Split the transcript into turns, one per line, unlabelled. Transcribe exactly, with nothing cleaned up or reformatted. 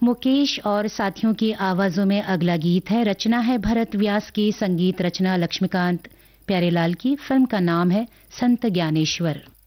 मुकेश और साथियों की आवाजों में अगला गीत है। रचना है भरत व्यास की, संगीत रचना लक्ष्मीकांत प्यारेलाल की। फिल्म का नाम है संत ज्ञानेश्वर।